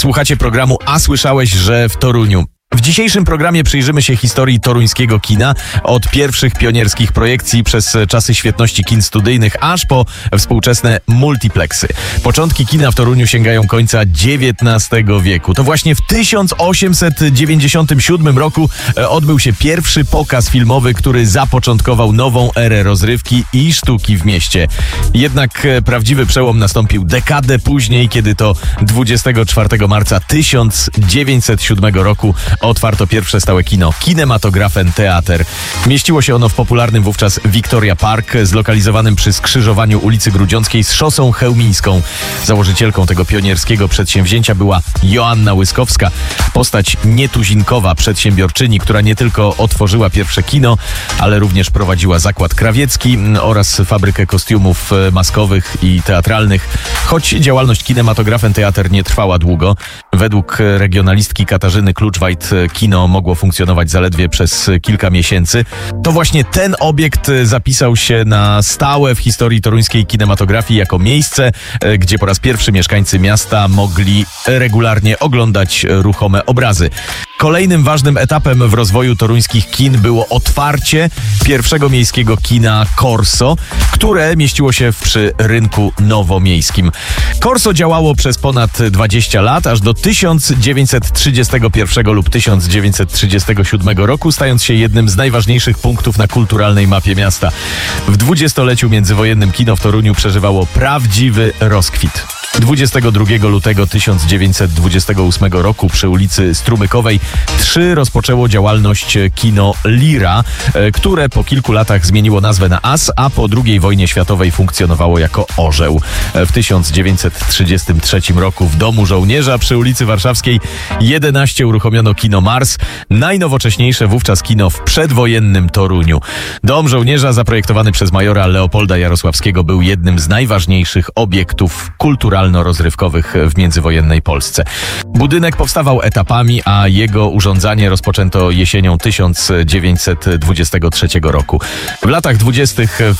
Słuchacie programu A słyszałeś, że w Toruniu. W dzisiejszym programie przyjrzymy się historii toruńskiego kina, od pierwszych pionierskich projekcji przez czasy świetności kin studyjnych, aż po współczesne multiplexy. Początki kina w Toruniu sięgają końca XIX wieku. To właśnie w 1897 roku odbył się pierwszy pokaz filmowy, który zapoczątkował nową erę rozrywki i sztuki w mieście. Jednak prawdziwy przełom nastąpił dekadę później, kiedy to 24 marca 1907 roku otwarto pierwsze stałe kino, Kinematographen Theater. Mieściło się ono w popularnym wówczas Victoria Park, zlokalizowanym przy skrzyżowaniu ulicy Grudziąckiej z szosą chełmińską. Założycielką tego pionierskiego przedsięwzięcia była Joanna Łyskowska, postać nietuzinkowa przedsiębiorczyni, która nie tylko otworzyła pierwsze kino, ale również prowadziła zakład krawiecki oraz fabrykę kostiumów maskowych i teatralnych. Choć działalność Kinematographen Theater nie trwała długo, według regionalistki Katarzyny Kluczwajt kino mogło funkcjonować zaledwie przez kilka miesięcy. To właśnie ten obiekt zapisał się na stałe w historii toruńskiej kinematografii jako miejsce, gdzie po raz pierwszy mieszkańcy miasta mogli regularnie oglądać ruchome obrazy. Kolejnym ważnym etapem w rozwoju toruńskich kin było otwarcie pierwszego miejskiego kina Corso, które mieściło się przy rynku nowomiejskim. Corso działało przez ponad 20 lat, aż do 1931 lub 1937 roku, stając się jednym z najważniejszych punktów na kulturalnej mapie miasta. W dwudziestoleciu międzywojennym kino w Toruniu przeżywało prawdziwy rozkwit. 22 lutego 1928 roku przy ulicy Strumykowej 3 rozpoczęło działalność kino Lira, które po kilku latach zmieniło nazwę na As, a po II wojnie światowej funkcjonowało jako Orzeł. W 1933 roku w Domu Żołnierza przy ulicy Warszawskiej 11 uruchomiono kino Mars, najnowocześniejsze wówczas kino w przedwojennym Toruniu. Dom Żołnierza zaprojektowany przez majora Leopolda Jarosławskiego był jednym z najważniejszych obiektów kulturalno-rozrywkowych w międzywojennej Polsce. Budynek powstawał etapami, a jego urządzanie rozpoczęto jesienią 1923 roku. W latach 20.